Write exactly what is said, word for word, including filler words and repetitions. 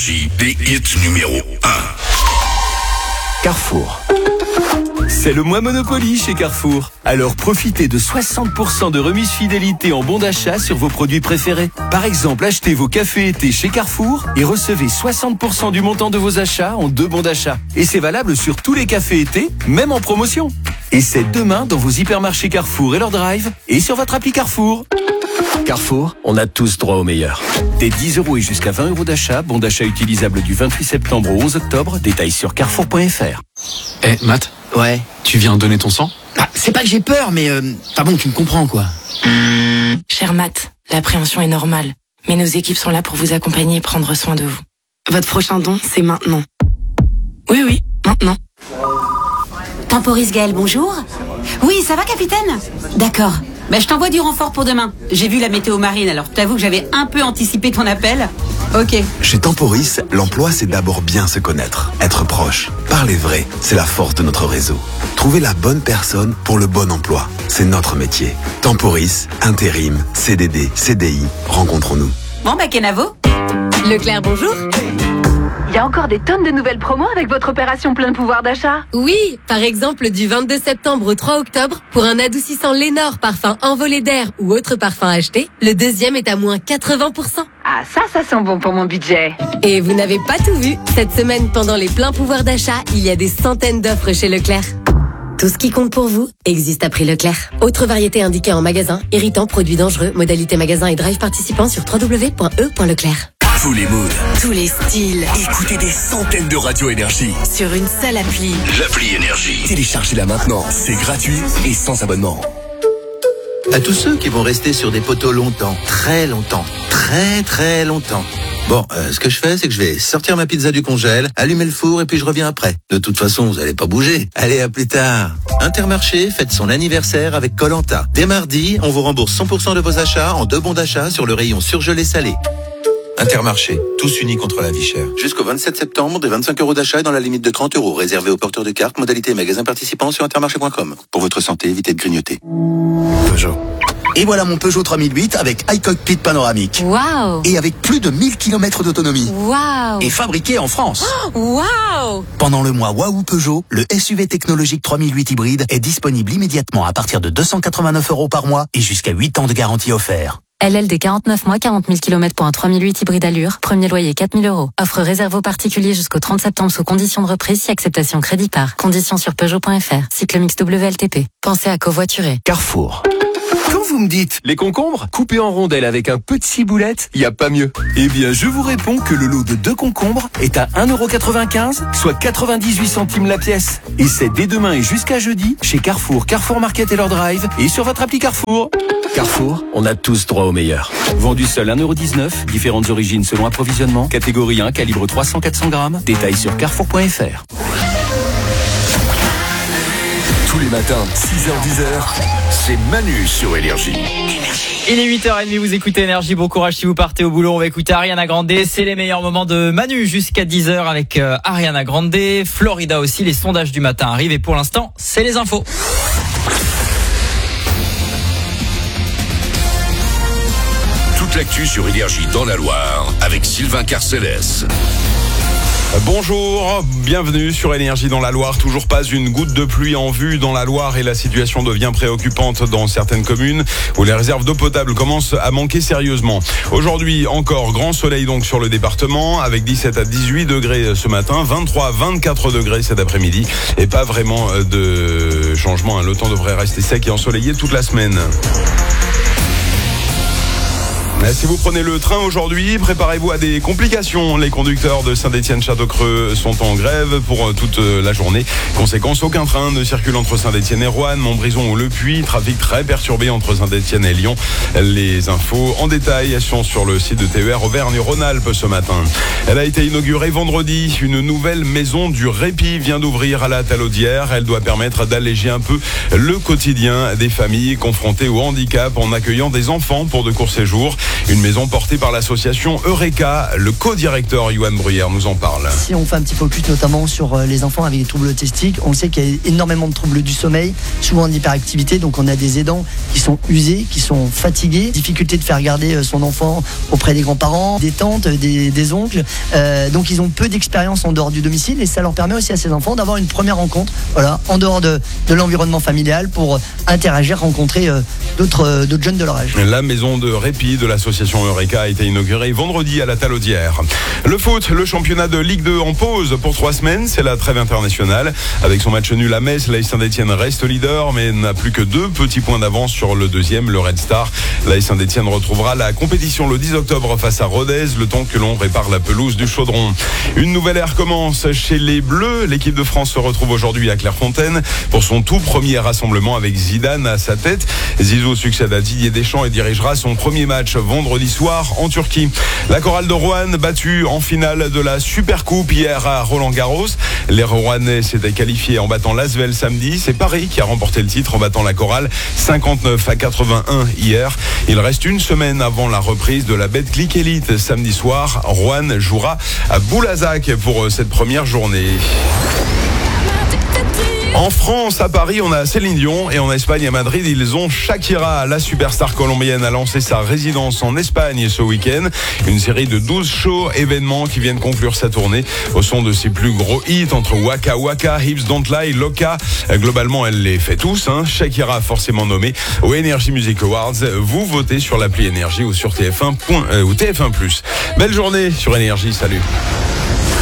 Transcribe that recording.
Énergie, des hits numéro un. Carrefour. C'est le mois Monopoly chez Carrefour. Alors profitez de soixante pour cent de remise fidélité en bons d'achat sur vos produits préférés. Par exemple, achetez vos cafés été chez Carrefour et recevez soixante pour cent du montant de vos achats en deux bons d'achat. Et c'est valable sur tous les cafés été, même en promotion. Et c'est demain dans vos hypermarchés Carrefour et leur drive et sur votre appli Carrefour. Carrefour, on a tous droit au meilleur. Des dix euros et jusqu'à vingt euros d'achat, bon d'achat utilisable du vingt-huit septembre au onze octobre, détails sur carrefour point f r. Eh, hey, Matt. Ouais. Tu viens donner ton sang ? Bah, c'est pas que j'ai peur, mais euh, enfin bon, tu me comprends quoi. Cher Matt, l'appréhension est normale, mais nos équipes sont là pour vous accompagner et prendre soin de vous. Votre prochain don, c'est maintenant. Oui, oui, maintenant. Temporis Gaël, bonjour. Oui, ça va, capitaine ? D'accord. Bah, je t'envoie du renfort pour demain. J'ai vu la météo marine, alors t'avoue que j'avais un peu anticipé ton appel. Ok. Chez Temporis, l'emploi, c'est d'abord bien se connaître, être proche, parler vrai. C'est la force de notre réseau. Trouver la bonne personne pour le bon emploi, c'est notre métier. Temporis, intérim, C D D, C D I, rencontrons-nous. Bon, bah, Kenavo. Leclerc, bonjour. Il y a encore des tonnes de nouvelles promos avec votre opération plein de pouvoir d'achat. Oui, par exemple du vingt-deux septembre au trois octobre, pour un adoucissant Lénore parfum envolé d'air ou autre parfum acheté, le deuxième est à moins quatre-vingts pour cent. Ah ça, ça sent bon pour mon budget. Et vous n'avez pas tout vu. Cette semaine, pendant les pleins pouvoirs d'achat, il y a des centaines d'offres chez Leclerc. Tout ce qui compte pour vous existe à prix Leclerc. Autre variété indiquée en magasin, irritant, produits dangereux, modalité magasin et drive participant sur w w w point e point leclerc. Tous les moods, tous les styles. Écoutez des centaines de radios Énergie sur une seule appli. L'appli Énergie. Téléchargez-la maintenant. C'est gratuit et sans abonnement. À tous ceux qui vont rester sur des poteaux longtemps, très longtemps, très très longtemps. Bon, euh, ce que je fais, c'est que je vais sortir ma pizza du congèle, allumer le four et puis je reviens après. De toute façon, vous allez pas bouger. Allez, à plus tard. Intermarché fête son anniversaire avec Koh-Lanta. Dès mardi, on vous rembourse cent pour cent de vos achats en deux bons d'achat sur le rayon surgelé salé. Intermarché, tous unis contre la vie chère. Jusqu'au vingt-sept septembre, des vingt-cinq euros d'achat et dans la limite de trente euros, réservé aux porteurs de cartes, modalité magasin participant sur intermarché point com. Pour votre santé, évitez de grignoter. Peugeot. Et voilà mon Peugeot trois mille huit avec iCockpit panoramique. Waouh. Et avec plus de mille kilomètres d'autonomie. Waouh. Et fabriqué en France. Waouh. Pendant le mois Waouh Peugeot, le S U V technologique trois mille huit hybride est disponible immédiatement à partir de deux cent quatre-vingt-neuf euros par mois et jusqu'à huit ans de garantie offert. L L D quarante-neuf mois, quarante mille kilomètres pour un trois mille huit hybride allure. Premier loyer quatre mille euros. Offre réservée aux particuliers jusqu'au trente septembre sous condition de reprise si acceptation crédit par. Conditions sur Peugeot point f r. Cycle mix W L T P. Pensez à covoiturer. Carrefour. Quand vous me dites les concombres coupés en rondelles avec un peu de ciboulette, il n'y a pas mieux. Eh bien, je vous réponds que le lot de deux concombres est à un euro quatre-vingt-quinze, soit quatre-vingt-dix-huit centimes la pièce. Et c'est dès demain et jusqu'à jeudi chez Carrefour, Carrefour Market et leur drive et sur votre appli Carrefour. Carrefour, on a tous droit au meilleur. Vendu seul un euro dix-neuf, différentes origines selon approvisionnement, catégorie un, calibre trois cents à quatre cents grammes, détails sur carrefour point f r. Tous les matins, six heures dix heures, c'est Manu sur Énergie. Il est huit heures trente, vous écoutez Énergie, bon courage si vous partez au boulot. On va écouter Ariana Grande, c'est les meilleurs moments de Manu jusqu'à dix heures avec euh, Ariana Grande. Florida aussi, les sondages du matin arrivent et pour l'instant, c'est les infos. Toute l'actu sur Énergie dans la Loire avec Sylvain Carcellès. Bonjour, bienvenue sur Énergie dans la Loire. Toujours pas une goutte de pluie en vue dans la Loire et la situation devient préoccupante dans certaines communes où les réserves d'eau potable commencent à manquer sérieusement. Aujourd'hui encore grand soleil donc sur le département avec dix-sept à dix-huit degrés ce matin, vingt-trois à vingt-quatre degrés cet après-midi et pas vraiment de changement. Le temps devrait rester sec et ensoleillé toute la semaine. Si vous prenez le train aujourd'hui, préparez-vous à des complications. Les conducteurs de Saint-Étienne-Châteaucreux sont en grève pour toute la journée. Conséquence, aucun train ne circule entre Saint-Étienne et Roanne, Montbrison ou Le Puy. Trafic très perturbé entre Saint-Étienne et Lyon. Les infos en détail sont sur le site de T E R Auvergne-Rhône-Alpes ce matin. Elle a été inaugurée vendredi. Une nouvelle maison du répit vient d'ouvrir à la Talaudière. Elle doit permettre d'alléger un peu le quotidien des familles confrontées au handicap en accueillant des enfants pour de courts séjours. Une maison portée par l'association Eureka. Le co-directeur Yohan Bruyère nous en parle. Si on fait un petit focus notamment sur les enfants avec des troubles autistiques, on sait qu'il y a énormément de troubles du sommeil, souvent de l'hyperactivité, donc on a des aidants qui sont usés, qui sont fatigués, difficulté de faire garder son enfant auprès des grands-parents, des tantes, des, des oncles, euh, donc ils ont peu d'expérience en dehors du domicile et ça leur permet aussi à ces enfants d'avoir une première rencontre, voilà, en dehors de, de l'environnement familial pour interagir, rencontrer euh, d'autres, euh, d'autres jeunes de leur âge. La maison de répit de l'association Eureka a été inaugurée vendredi à la Talaudière. Le foot, le championnat de Ligue deux en pause pour trois semaines, c'est la trêve internationale. Avec son match nul à Metz, l'A S Saint-Étienne reste leader mais n'a plus que deux petits points d'avance sur le deuxième, le Red Star. L'A S Saint-Étienne retrouvera la compétition le dix octobre face à Rodez, le temps que l'on répare la pelouse du Chaudron. Une nouvelle ère commence chez les Bleus. L'équipe de France se retrouve aujourd'hui à Clairefontaine pour son tout premier rassemblement avec Zidane à sa tête. Zizou succède à Didier Deschamps et dirigera son premier match vendredi soir en Turquie. La chorale de Rouen battue en finale de la Supercoupe hier à Roland-Garros. Les Rouennais s'étaient qualifiés en battant l'Asvel samedi. C'est Paris qui a remporté le titre en battant la chorale cinquante-neuf à quatre-vingt-un hier. Il reste une semaine avant la reprise de la Betclic Elite samedi soir. Rouen jouera à Boulazac pour cette première journée. En France, à Paris, on a Céline Dion et en Espagne, à Madrid, ils ont Shakira. La superstar colombienne a lancé sa résidence en Espagne ce week-end. Une série de douze shows, événements qui viennent conclure sa tournée au son de ses plus gros hits entre Waka Waka, Hips Don't Lie, Loca. Globalement, elle les fait tous. Hein. Shakira forcément nommée au Energy Music Awards. Vous votez sur l'appli Énergie ou sur T F un. Euh, ou T F un plus. Belle journée sur Énergie. Salut.